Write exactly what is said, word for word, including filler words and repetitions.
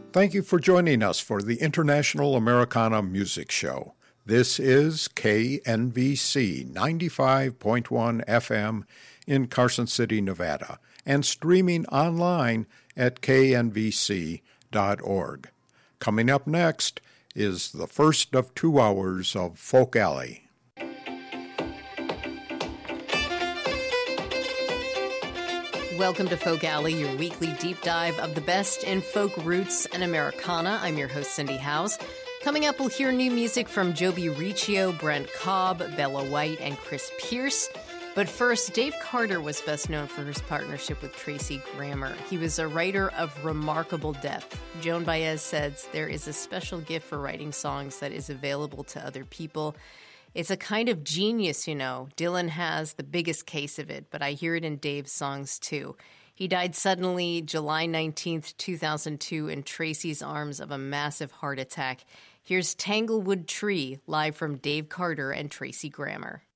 Thank you for joining us for the International Americana Music Show. This is K N V C ninety-five point one F M in Carson City, Nevada, and streaming online at K N V C dot org. Coming up next is the first of two hours of Folk Alley. Welcome to Folk Alley, your weekly deep dive of the best in folk roots and Americana. I'm your host, Cindy Howes. Coming up, we'll hear new music from Joby Riccio, Brent Cobb, Bella White, and Chris Pierce. But first, Dave Carter was best known for his partnership with Tracy Grammer. He was a writer of remarkable depth. Joan Baez says there is a special gift for writing songs that is available to other people. It's a kind of genius, you know. Dylan has the biggest case of it, but I hear it in Dave's songs too. He died suddenly July nineteenth, two thousand two, in Tracy's arms of a massive heart attack. Here's Tanglewood Tree, live from Dave Carter and Tracy Grammer.